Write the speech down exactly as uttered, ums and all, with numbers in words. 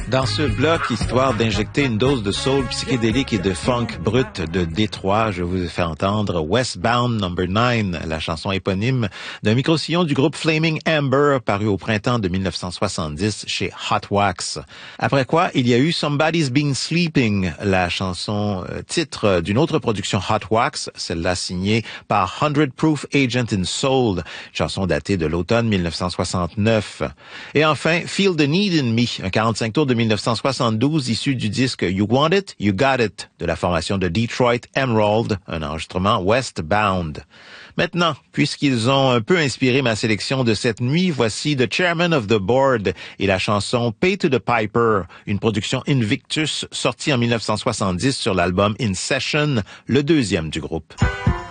Dans ce bloc, histoire d'injecter une dose de soul psychédélique et de funk brut de Détroit, je vous ai fait entendre Westbound number nine, la chanson éponyme d'un micro-sillon du groupe Flaming Amber, paru au printemps de mille neuf cent soixante-dix chez Hot Wax. Après quoi, il y a eu Somebody's Been Sleeping, la chanson euh, titre d'une autre production Hot Wax, celle-là signée par Hundred Proof Agent in Soul, chanson datée de l'automne mille neuf cent soixante-neuf. Et enfin, Feel the Need in Me, un quarante-cinq tours de mille neuf cent soixante-douze issu du disque You Want It, You Got It de la formation de Detroit Emerald, un enregistrement Westbound. Maintenant, puisqu'ils ont un peu inspiré ma sélection de cette nuit, voici The Chairman of the Board et la chanson Pay to the Piper, une production Invictus sortie en mille neuf cent soixante-dix sur l'album In Session, le deuxième du groupe.